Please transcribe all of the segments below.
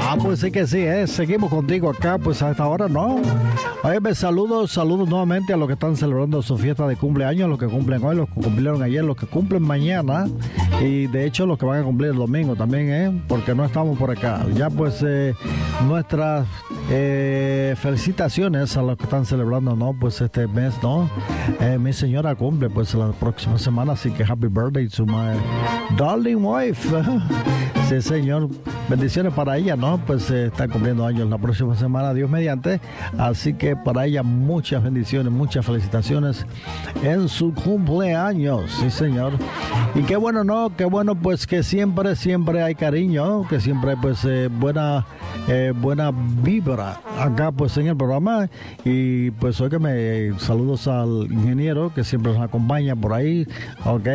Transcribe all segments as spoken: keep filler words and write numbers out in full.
Ah, pues sí que sí, ¿eh? Seguimos contigo acá, pues a esta hora, ¿no? Oye, me saludo, saludos nuevamente a los que están celebrando su fiesta de cumpleaños, los que cumplen hoy, los que cumplieron ayer, los que cumplen mañana y de hecho los que van a cumplir el domingo también, ¿eh? Porque no estamos por acá. Ya pues eh, nuestras eh, felicitaciones a los que están celebrando, ¿no? Pues este mes, ¿no? Eh, mi señora cumple pues la próxima semana, así que happy birthday to my darling wife. Sí, señor. Bendiciones para ella, ¿no? Pues eh, está cumpliendo años la próxima semana, Dios mediante. Así que para ella muchas bendiciones, muchas felicitaciones en su cumpleaños. Sí, señor. Y qué bueno, ¿no? Qué bueno, pues que siempre, siempre hay cariño, que siempre hay pues eh, buena, eh, buena vibra acá pues en el programa. Y pues hoy que me saludos al ingeniero que siempre nos acompaña por ahí, ¿ok?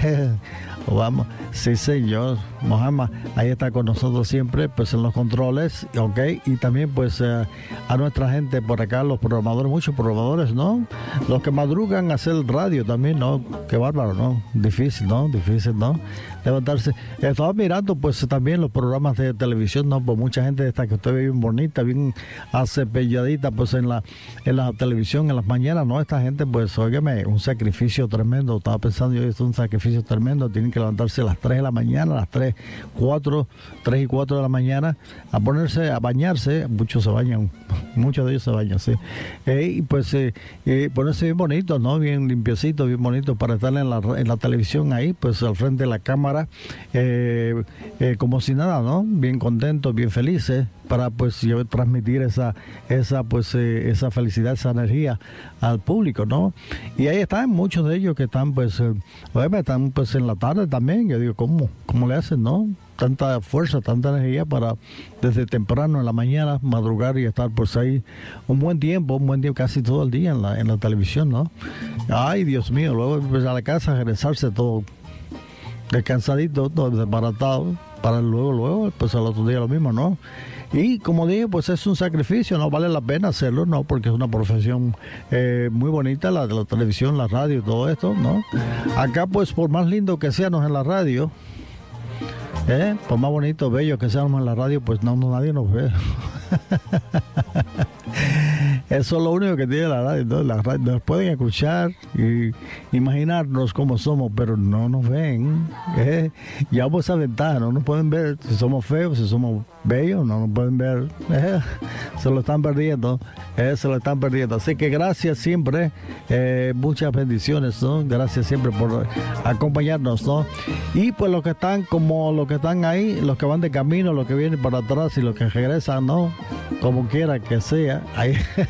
Vamos, sí señor, Mohamed, ahí está con nosotros siempre, pues en los controles, ok, y también pues eh, a nuestra gente por acá, los programadores, muchos programadores, ¿no? Los que madrugan a hacer radio también, ¿no? Qué bárbaro, ¿no? Difícil, ¿no? Difícil, ¿no? Levantarse. Estaba mirando pues también los programas de televisión, ¿no? Pues mucha gente está que usted ve bien bonita, bien acepelladita pues en la, en la televisión, en las mañanas, ¿no? Esta gente pues, óigame, un sacrificio tremendo, estaba pensando yo, esto es un sacrificio tremendo, tienen que levantarse a las tres de la mañana, a las tres, cuatro, tres y cuatro de la mañana, a ponerse, a bañarse, muchos se bañan, muchos de ellos se bañan, sí, eh, y pues eh, eh, ponerse bien bonito, ¿no? Bien limpiecito, bien bonito para estar en la, en la televisión ahí, pues al frente de la cámara, eh, eh, como si nada, ¿no? Bien contentos, bien felices, para pues yo transmitir esa, esa pues eh, esa felicidad, esa energía al público, ¿no? Y ahí están muchos de ellos que están pues, eh, están pues en la tarde también, yo digo, ¿cómo? ¿Cómo le hacen, no? Tanta fuerza, tanta energía para desde temprano en la mañana madrugar y estar pues ahí un buen tiempo, un buen tiempo, casi todo el día en la, en la televisión, ¿no? Ay, Dios mío, luego pues a la casa regresarse todo descansadito, todo desbaratado, para luego, luego, pues al otro día lo mismo, ¿no? Y como dije, pues es un sacrificio, no vale la pena hacerlo, ¿no? Porque es una profesión eh, muy bonita, la de la televisión, la radio, todo esto, ¿no? Acá, pues, por más lindo que seamos en la radio, ¿eh? Por más bonito, bello que seamos en la radio, pues no, no nadie nos ve. Eso es lo único que tiene la radio, ¿no? La radio nos pueden escuchar y imaginarnos cómo somos, pero no nos ven, ¿eh? Llevamos esa ventaja, no nos pueden ver si somos feos, si somos bellos, no nos pueden ver, ¿eh? Se lo están perdiendo, ¿eh? Se lo están perdiendo. Así que gracias siempre, eh, muchas bendiciones, ¿no? Gracias siempre por acompañarnos, ¿no? Y pues los que están como los que están ahí, los que van de camino, los que vienen para atrás y los que regresan, ¿no? Como quiera que sea, ahí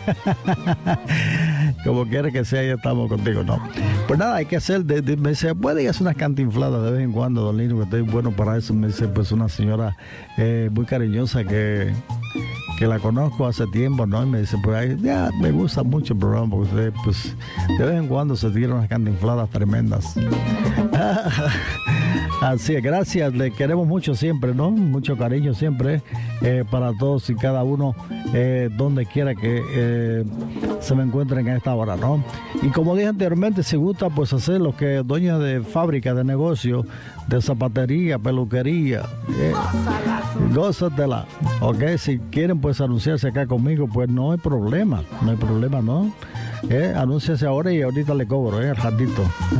como quiera que sea, ya estamos contigo, ¿no? Pues nada, hay que hacer, de, de, me dice, puede hacer unas cantinfladas de vez en cuando, don Lino, que estoy bueno para eso, me dice, pues una señora eh, muy cariñosa que, que la conozco hace tiempo, ¿no? Y me dice, pues ay, ya me gusta mucho el programa, porque usted, pues, de vez en cuando se tiran unas cantinfladas tremendas. Así es, gracias, le queremos mucho siempre, ¿no? Mucho cariño siempre eh, para todos y cada uno, eh, donde quiera que eh, se me encuentren a esta hora, ¿no? Y como dije anteriormente, si gusta, pues hacer lo que dueños de fábrica, de negocio, de zapatería, peluquería, eh, gózatela, ok, si quieren pues anunciarse acá conmigo, pues no hay problema, no hay problema, ¿no? Eh, anúnciase ahora y ahorita le cobro, eh, al ratito.